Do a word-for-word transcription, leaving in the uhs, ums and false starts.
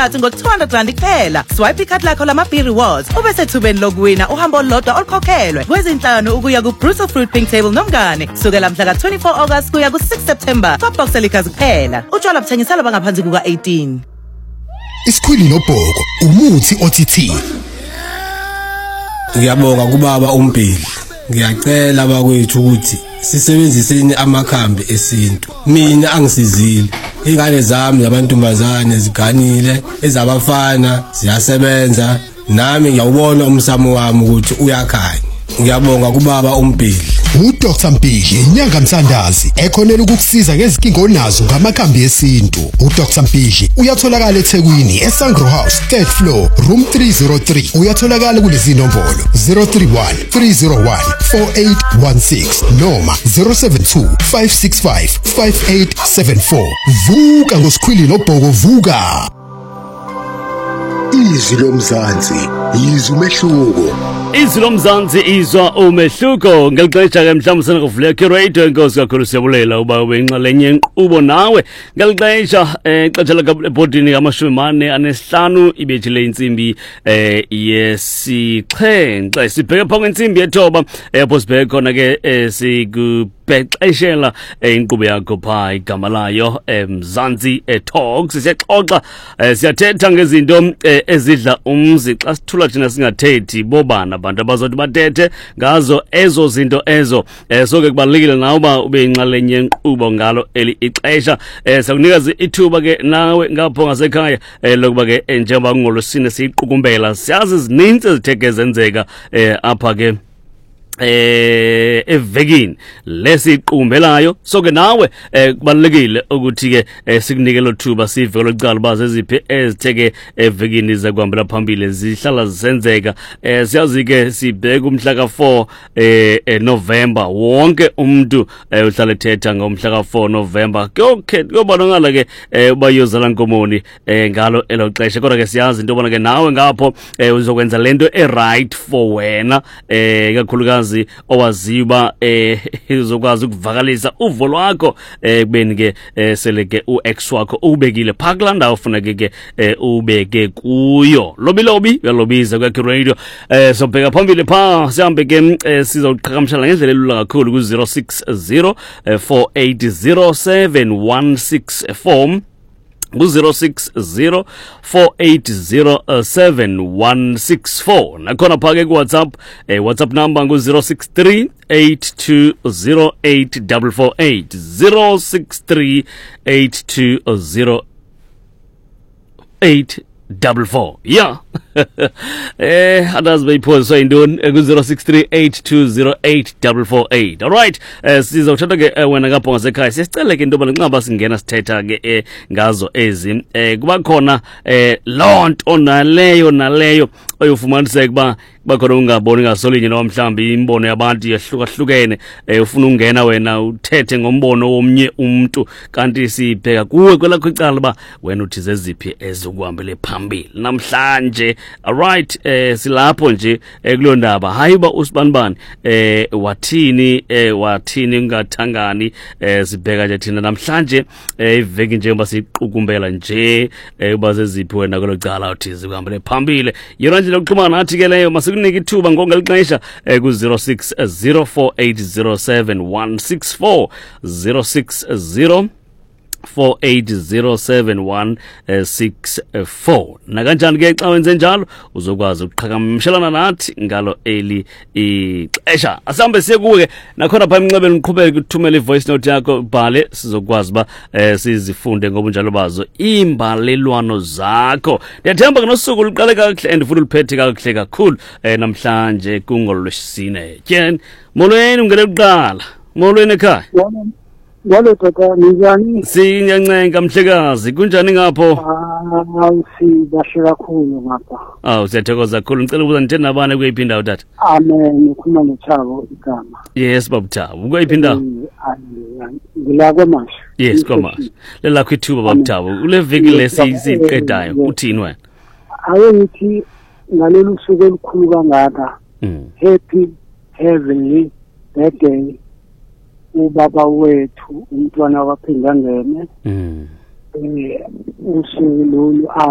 athi ngo two hundred rand kuphela. Swipe ikhadi lakho lama-B Rewards ube sethubeni lokuwina uhambo olulodwa olukhokhelwe kwezinhlanu ukuya ku-Brutal Fruit Pink Table nomngane kusukela mhla ka twenty-four August kuya ku-six September. Top Box Liquors kuphela. Utshwala buthengiselwa bangaphansi kuka eighteen. Isikhwili nobhoko umuthi othithini. Ngiyabonga kubaba uMpili. Ngiyacela bakwethu ukuthi sisebenziseni amakhambi esintu. Mina angisizile. Ingane zami zabantombazane ziganile, ezabafana ziyasebenza. Nami ngiyawubona umsamo wami ukuthi uyakhanya. Ngiyabonga kubaba uMpili. uDoctor Mpili inyanga mthandazi ekhonela ukukusiza ngezinkingo onazo ngamakhambi esintu. uDoctor Mpili uyatholakala eThekwini eSangro House third floor room three oh three. Uyatholakala kulezi nombolo zero three one three zero one four eight one six noma zero seven two five six five five eight seven four. Vuka ngosikhwili nobhoko vuka. Izwi lomzansi izwi umehluko. Izwi lomzansi izwa umehluko ngelixesha ke mhlawumbe senokuvuleka iradio inkosi kakhulu siyabulela uba wenxalenye enkqubo nawe ngelixesha ixesha lebhodini kamashumi mane anesihlanu ibethile intsimbi eh yesixhenxe sibheke phaa kwentsimbi yethoba apho sibheke khona ke sikubhexeshela inkqubo yakho phaa igama layo Mzansi Talks. Siyexoxa siyathetha ngezinto ezidla umzi xa sithula thina singathethi bobana abantu abazothi bathethe ngazo ezo zinto ezo. So ke kubalulekile nawe uba ube inxalenye enkqubo ngalo eli ixesha. Siyakunika ithuba ke nawe ngapho ngasekhaya lokuba ke njengoba kungolosine siyiqukumbela siyazi zininzi ezitheke zenzeka apha ke eh evekini lesiqumbelayo. So ke nawe kubalekile ukuthi ke sikunike lo thuba sive lokuqala baze ziphi ezitheke evekini zakuhambela phambili zihlala zisenzeka. Siyazi ke sibheka umhla ka four November wonke umuntu uhlala ethetha ngomhla ka four November okay kuyobonakala ke ubayozala Nkomoni ngalo elo xesha kodwa ke siyazi into bona ke nawe ngapho uzokwenza lento e right for wena kakhulukazi owaziba eh uzokwazi ukuvakalisa uvo lwakho kubeni ke sele ke uex wakho ubekile phakulanda ufuna ke ke ubeke kuyo lobi lobi uyalobiza kwa radio. So bheka phambili pha sihambe ke sizoqhagamshela ngendlela elula kakhulu ku zero six zero four eight zero seven one six four ku zero six zero four eight zero seven one six four. Nakhona phake ku WhatsApp WhatsApp number ngu zero six three eight two zero eight four four eight zero six three eight two zero eight double four. Yeah. eh others may pause so indon ku zero six three eight two zero eight four four eight. All right. Eh sizothatha ke wena ngapho ngasekhaya siyacela ke into bani nqaba singena sithetha ke ngazo ezi eh kuba khona eh lonto naleyo naleyo oyofumaniseka kuba bakhona ungaboni ngasolinye noma mhlambi imbono yabantu yahlukahlukene ufuna ungena wena uthethe ngombono womnye umuntu kanti sibheka kuwe kwelakho icala ba wena uthi zeziphi ezokuhambele phambili namhlanje. All right. eh silapho nje kulo ndaba hayi ba usibanibani eh wathini eh wathini ungathangani eh sibheka nje thina namhlanje iveki njengoba siqukumbela nje uba zeziphi wena kwelo cala uthi zikuhambele phambili. Yona nje lokuxhumana nathi ke leyo masikunika ithuba ngongelixesha ku zero six zero four eight zero seven one six four zero six zero four eight zero seven one six four. Nakanjani ke xa wenze njalo uzokwazi ukuqhagamshelana nathi ngalo eli ixesha. Asambe siye kuwe nakhona pha emnxebeni uqhubeke ukuthumela ivoice note yakho bhale sizokwazi ba sizifunde ngobunjalo bazo imbalelwano zakho. Ndiyathemba ngosuku luqale kakuhle and futhi luphethe kakuhle kakhulu namhlanje kungolwesine. Ken molweni ungele kuqala molweni ekhaya. Ngalo tata njani? Sinyancenga mhlekazi kunjani ngapho? Ah sibahle kakhulu ngapha. Ah siyathokoza kakhulu ngicela ukuza nithena nabane kuyiphinda utata. Amen ukhuluma noThabo igama. Yes baba Thabo kuyiphinda. Ngila kwamasha. Yes kwamasha. Lela kwithuba baba Thabo ule veki lesiqedayo uthini wena? Ayo ngithi ngalolu suku olukhulu kangaka. Happy heavenly birthday ubaba wethu umntwana waphinda ngene. Mm. Eh usuku lolu